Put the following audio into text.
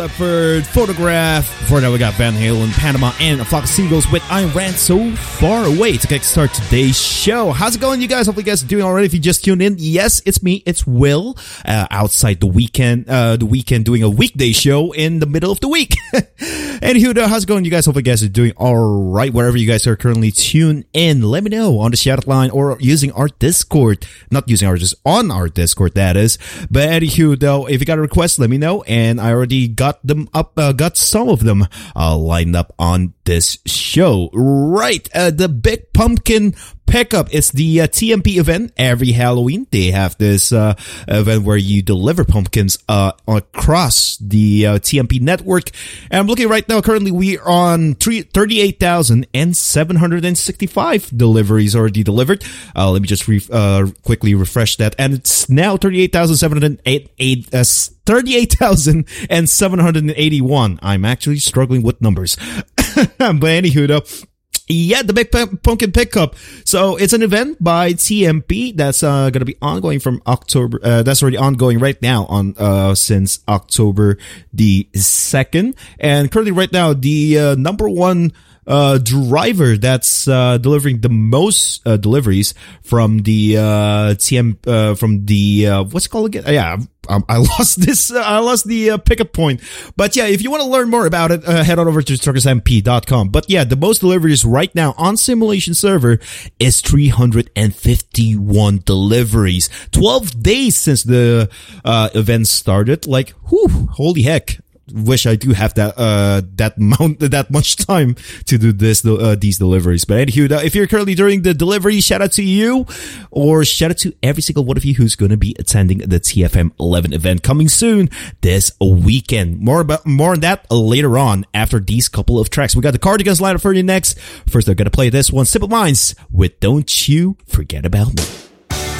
For Photograph. Before that, we got Van Halen, Panama, and a Flock of Seagulls with I Ran So Far Away to kickstart today's show. How's it going, you guys? Hopefully you guys are doing alright. If you just tuned in, yes, it's me, it's Will, outside the weekend doing a weekday show in the middle of the week. Anywho, how's it going, you guys? Hopefully you guys are doing alright wherever you guys are currently tuned in. Let me know on the shout line or using our Discord. Not using ours, just on our Discord, that is. But anywho, though, if you got a request, let me know. And I already got some of them lined up on this show. Right, the Big Pumpkin Pickup. It's the TMP event every Halloween. They have this event where you deliver pumpkins across the TMP network. And I'm looking right now, currently we are on 38,765 deliveries already delivered. Let me just quickly refresh that. And it's now 38,781. I'm actually struggling with numbers. But anywho, though, yeah, the Big Pumpkin Pickup. So it's an event by TMP that's going to be ongoing from October. That's already ongoing right now on since October the 2nd. And currently right now, the number one driver that's delivering the most deliveries from the what's it called again? Yeah, I lost the pickup point. But yeah, if you want to learn more about it, head on over to truckersmp.com. But yeah, the most deliveries right now on Simulation Server is 351 deliveries. 12 days since the event started. Like, whew, holy heck. Wish I do have that much time to do these deliveries. But anywho, if you're currently doing the delivery, shout out to you, or shout out to every single one of you who's going to be attending the TFM 11 event coming soon this weekend. More on that later on after these couple of tracks. We got the Cardigans lined up for you next. First, they're going to play this one, Simple Minds with Don't You Forget About Me.